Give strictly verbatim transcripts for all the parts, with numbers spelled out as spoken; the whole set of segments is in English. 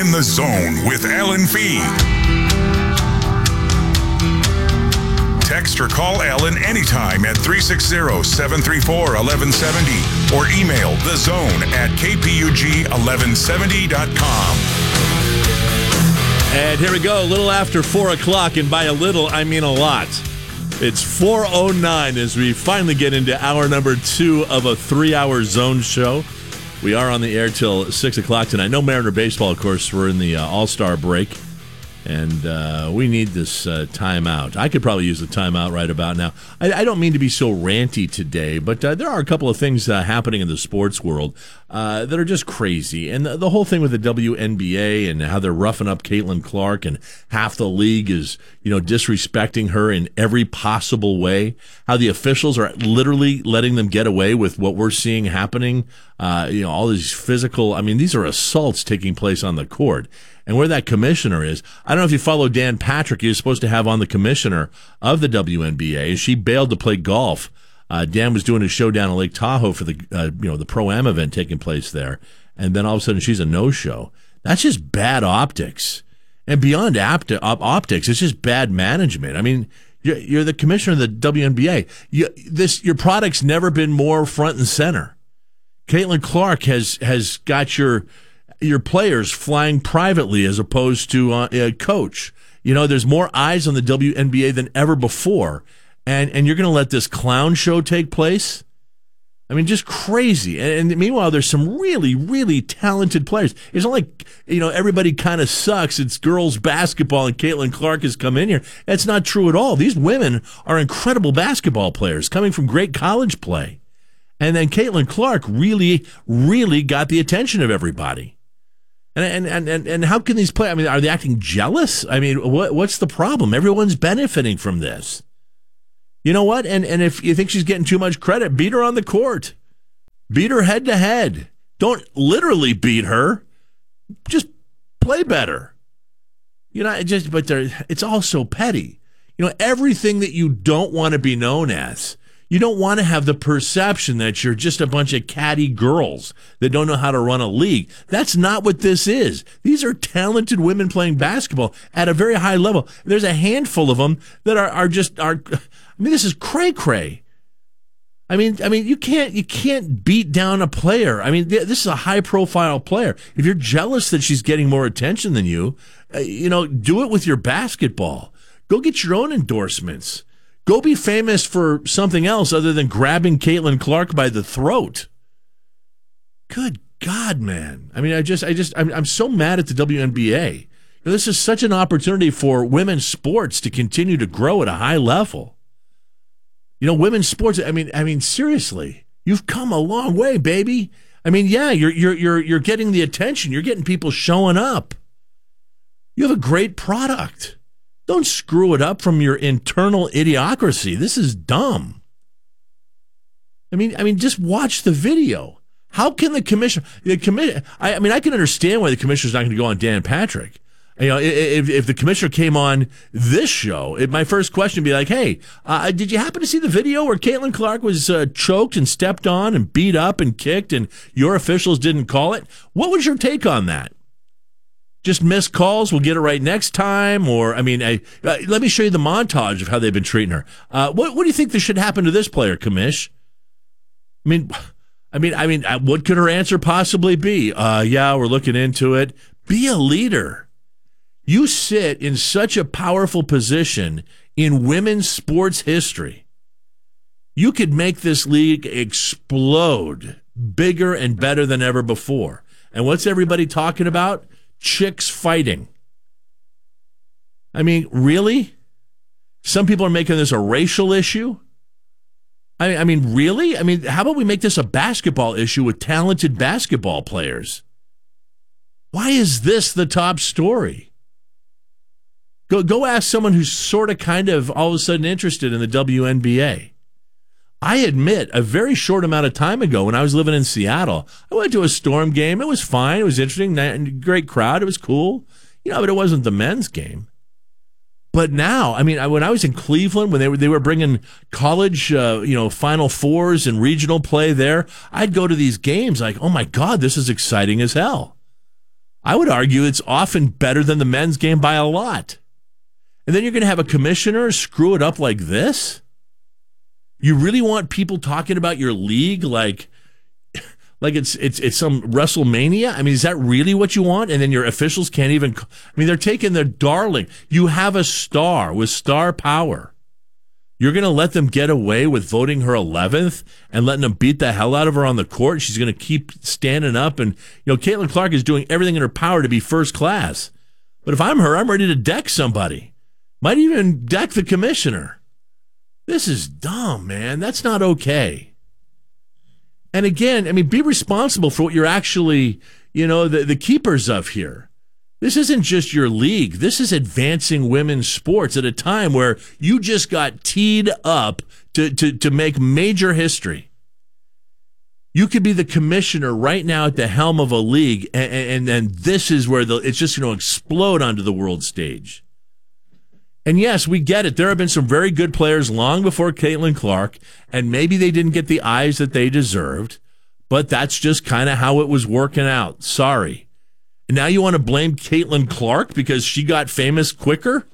In the Zone with Alan Fee. Text or call Alan anytime at three six zero, seven three four, one one seven zero or email thezone at k p u g eleven seventy dot com. And here we go, a little after four o'clock, and by a little, I mean a lot. It's four oh nine as we finally get into hour number two of a three-hour Zone show. We are on the air till six o'clock tonight. No Mariner baseball, of course. We're in the uh, All-Star break, and uh, we need this uh, timeout. I could probably use the timeout right about now. I, I don't mean to be so ranty today, but uh, there are a couple of things uh, happening in the sports world uh, that are just crazy. And the, the whole thing with the W N B A and how they're roughing up Caitlin Clark, and half the league is, you know, disrespecting her in every possible way. How the officials are literally letting them get away with what we're seeing happening. Uh, you know, all these physical, I mean, these are assaults taking place on the court. And where that commissioner is, I don't know if you follow Dan Patrick. He was supposed to have on the commissioner of the W N B A. She bailed to play golf. Uh, Dan was doing a show down in Lake Tahoe for the uh, you know the Pro-Am event taking place there, and then all of a sudden she's a no-show. That's just bad optics, and beyond apt- op- optics, it's just bad management. I mean, you're, you're the commissioner of the W N B A. You, this your product's never been more front and center. Caitlin Clark has has got your your players flying privately as opposed to uh, a coach. You know, there's more eyes on the W N B A than ever before. And and you're going to let this clown show take place? I mean, just crazy. And, and meanwhile, there's some really, really talented players. It's not like, you know, everybody kind of sucks. It's girls basketball and Caitlin Clark has come in here. That's not true at all. These women are incredible basketball players coming from great college play. And then Caitlin Clark really, really got the attention of everybody. And and and and how can these players, I mean, are they acting jealous? I mean, what what's the problem? Everyone's benefiting from this. You know what? And and if you think she's getting too much credit, beat her on the court. Beat her head to head. Don't literally beat her. Just play better. You know, it just but it's all so petty. You know, everything that you don't want to be known as. You don't want to have the perception that you're just a bunch of catty girls that don't know how to run a league. That's not what this is. These are talented women playing basketball at a very high level. There's a handful of them that are, are just are. I mean, this is cray cray. I mean, I mean, you can't you can't beat down a player. I mean, this is a high profile player. If you're jealous that she's getting more attention than you, uh, you know, do it with your basketball. Go get your own endorsements. Go be famous for something else other than grabbing Caitlin Clark by the throat. Good God, man. I mean, I just, I just, I'm, I'm so mad at the W N B A. You know, this is such an opportunity for women's sports to continue to grow at a high level. You know, women's sports, I mean, I mean, seriously, you've come a long way, baby. I mean, yeah, you're, you're, you're, you're getting the attention. You're getting people showing up. You have a great product. Don't screw it up from your internal idiocracy. This is dumb. I mean, I mean, just watch the video. How can the commissioner? The commission. I, I mean, I can understand why the commissioner's not going to go on Dan Patrick. You know, if if the commissioner came on this show, it, my first question would be like, "Hey, uh, did you happen to see the video where Caitlin Clark was uh, choked and stepped on and beat up and kicked, and your officials didn't call it? What was your take on that?" Just missed calls, we'll get it right next time. Or, I mean, I, uh, let me show you the montage of how they've been treating her. Uh, what, what do you think this should happen to this player, Commish? I mean, I mean, I mean, what could her answer possibly be? Uh, yeah, we're looking into it. Be a leader. You sit in such a powerful position in women's sports history. You could make this league explode bigger and better than ever before. And what's everybody talking about? Chicks fighting. I mean, really? Some people are making this a racial issue. I, I mean, really? I mean, how about we make this a basketball issue with talented basketball players? Why is this the top story? Go, go ask someone who's sort of kind of all of a sudden interested in the W N B A. I admit, a very short amount of time ago when I was living in Seattle, I went to a Storm game. It was fine. It was interesting. Great crowd. It was cool. You know, but it wasn't the men's game. But now, I mean, when I was in Cleveland, when they were they were bringing college, uh, you know, Final Fours and regional play there, I'd go to these games like, oh, my God, this is exciting as hell. I would argue it's often better than the men's game by a lot. And then you're going to have a commissioner screw it up like this? You really want people talking about your league like like it's it's it's some WrestleMania? I mean, is that really what you want? And then your officials can't even... I mean, they're taking their darling. You have a star with star power. You're going to let them get away with voting her eleventh and letting them beat the hell out of her on the court? She's going to keep standing up. And, you know, Caitlin Clark is doing everything in her power to be first class. But if I'm her, I'm ready to deck somebody. Might even deck the commissioner. This is dumb, man. That's not okay. And again, I mean, be responsible for what you're actually, you know, the, the keepers of here. This isn't just your league. This is advancing women's sports at a time where you just got teed up to, to, to make major history. You could be the commissioner right now at the helm of a league, and, and, and this is where the, it's just going to explode onto the world stage. And yes, we get it. There have been some very good players long before Caitlin Clark, and maybe they didn't get the eyes that they deserved, but that's just kind of how it was working out. Sorry. And now you want to blame Caitlin Clark because she got famous quicker?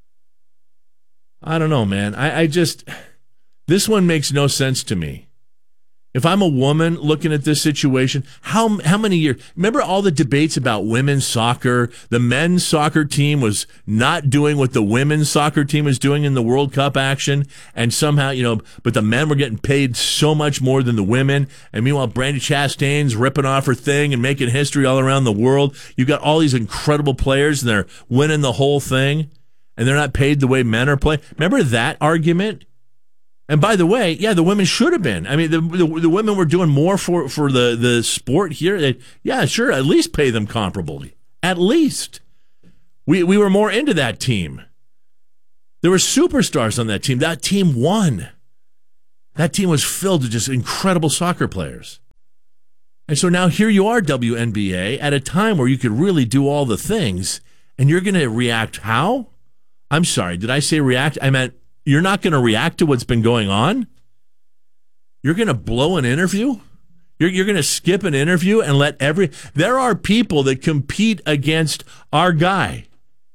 I don't know, man. I, I just, this one makes no sense to me. If I'm a woman looking at this situation, how how many years? Remember all the debates about women's soccer? The men's soccer team was not doing what the women's soccer team was doing in the World Cup action, and somehow, you know, but the men were getting paid so much more than the women. And meanwhile, Brandi Chastain's ripping off her thing and making history all around the world. You've got all these incredible players, and they're winning the whole thing, and they're not paid the way men are playing. Remember that argument? And by the way, yeah, the women should have been. I mean, the the, the women were doing more for, for the, the sport here. They, yeah, sure, at least pay them comparably. At least. We we were more into that team. There were superstars on that team. That team won. That team was filled with just incredible soccer players. And so now here you are, W N B A, at a time where you could really do all the things, and you're going to react how? I'm sorry, did I say react? I meant... You're not going to react to what's been going on? You're going to blow an interview? You're, you're going to skip an interview and let every... There are people that compete against our guy.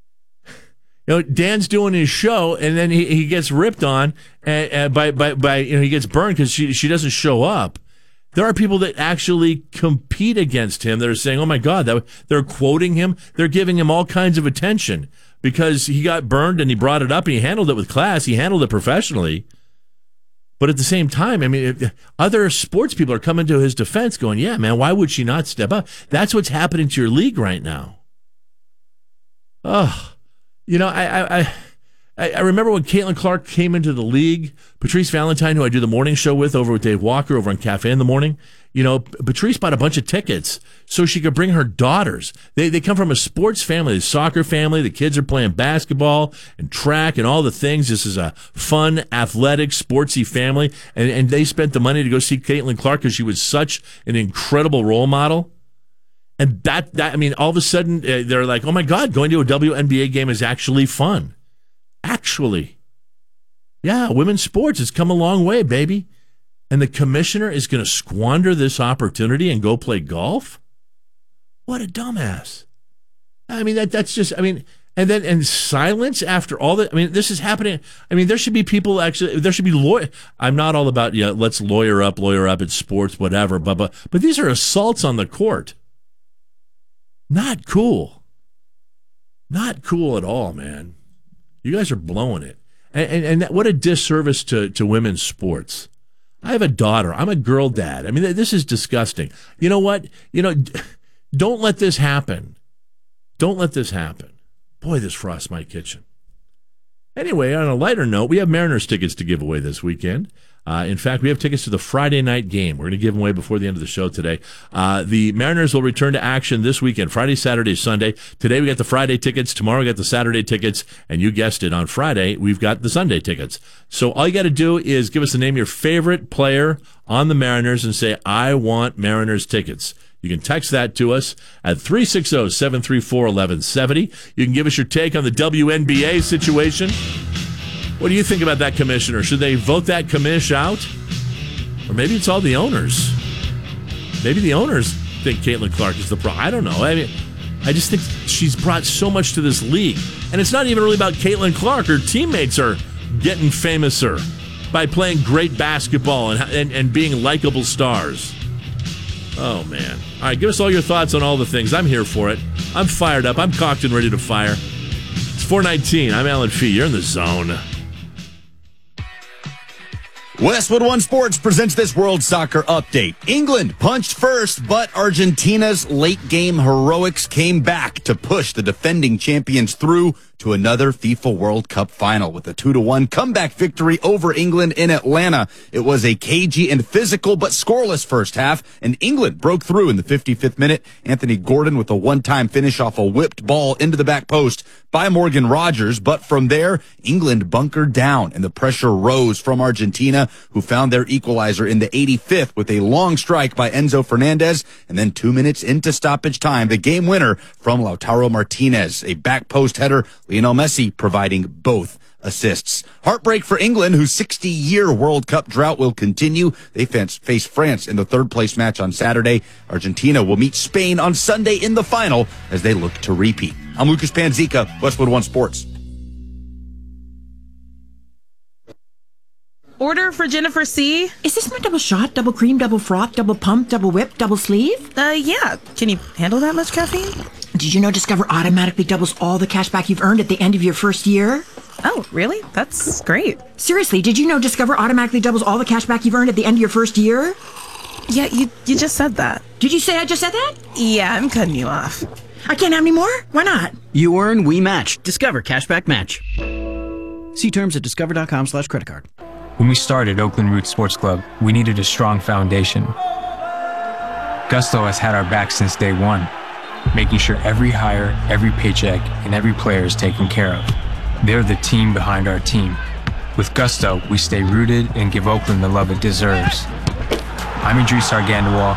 You know, Dan's doing his show, and then he, he gets ripped on and, and by, by, by, you know, he gets burned because she, she doesn't show up. There are people that actually compete against him that are saying, oh, my God, that, they're quoting him. They're giving him all kinds of attention. Because he got burned and he brought it up and he handled it with class. He handled it professionally. But at the same time, I mean, if other sports people are coming to his defense going, yeah, man, why would she not step up? That's what's happening to your league right now. Oh, you know, I I I, I remember when Caitlin Clark came into the league, Patrice Valentine, who I do the morning show with over with Dave Walker over on Cafe in the Morning, you know, Patrice bought a bunch of tickets so she could bring her daughters. They they come from a sports family, a soccer family. The kids are playing basketball and track and all the things. This is a fun, athletic, sportsy family. And, and they spent the money to go see Caitlin Clark because she was such an incredible role model. And that, that I mean, all of a sudden, uh, they're like, oh, my God, going to a W N B A game is actually fun. Actually. Yeah, women's sports has come a long way, baby. And the commissioner is going to squander this opportunity and go play golf? What a dumbass. I mean, that that's just, I mean, and then, and silence after all that. I mean, this is happening. I mean, there should be people actually, there should be lawyer. I'm not all about, yeah, let's lawyer up, lawyer up, it's sports, whatever, but, but, but these are assaults on the court. Not cool. Not cool at all, man. You guys are blowing it. And, and, and that, what a disservice to, to women's sports. I have a daughter. I'm a girl dad. I mean, this is disgusting. You know what? You know, don't let this happen. Don't let this happen. Boy, this frosts my kitchen. Anyway, on a lighter note, we have Mariners tickets to give away this weekend. Uh, in fact, we have tickets to the Friday night game. We're going to give them away before the end of the show today. Uh, the Mariners will return to action this weekend, Friday, Saturday, Sunday. Today we got the Friday tickets. Tomorrow we got the Saturday tickets. And you guessed it, on Friday we've got the Sunday tickets. So all you got to do is give us the name of your favorite player on the Mariners and say, I want Mariners tickets. You can text that to us at three six zero, seven three four, one one seven zero. You can give us your take on the W N B A situation. What do you think about that commissioner? Should they vote that commish out? Or maybe it's all the owners. Maybe the owners think Caitlin Clark is the problem. I don't know. I mean, I just think she's brought so much to this league. And it's not even really about Caitlin Clark. Her teammates are getting famouser by playing great basketball and, and, and being likable stars. Oh, man. All right, give us all your thoughts on all the things. I'm here for it. I'm fired up. I'm cocked and ready to fire. It's four nineteen. I'm Alan Fee. You're in the zone. Westwood One Sports presents this World Soccer update. England punched first, but Argentina's late-game heroics came back to push the defending champions through to another FIFA World Cup final with a two to one comeback victory over England in Atlanta. It was a cagey and physical but scoreless first half, and England broke through in the fifty-fifth minute. Anthony Gordon with a one-time finish off a whipped ball into the back post by Morgan Rogers, but from there, England bunkered down, and the pressure rose from Argentina, who found their equalizer in the eighty-fifth with a long strike by Enzo Fernandez, and then two minutes into stoppage time, the game winner from Lautaro Martinez, a back post header, Lionel Messi providing both assists. Heartbreak for England, whose sixty-year World Cup drought will continue. They face France in the third-place match on Saturday. Argentina will meet Spain on Sunday in the final as they look to repeat. I'm Lucas Panzica, Westwood One Sports. Order for Jennifer C. Is this my double shot, double cream, double froth, double pump, double whip, double sleeve? Uh, yeah. Can you handle that much caffeine? Did you know Discover automatically doubles all the cash back you've earned at the end of your first year? Oh, really? That's great. Seriously, did you know Discover automatically doubles all the cash back you've earned at the end of your first year? Yeah, you you just said that. Did you say I just said that? Yeah, I'm cutting you off. I can't have any more? Why not? You earn, we match. Discover Cashback Match. See terms at discover.com slash credit card. When we started Oakland Roots Sports Club, we needed a strong foundation. Gusto has had our back since day one, making sure every hire, every paycheck, and every player is taken care of. They're the team behind our team. With Gusto, we stay rooted and give Oakland the love it deserves. I'm Idris Argandawal,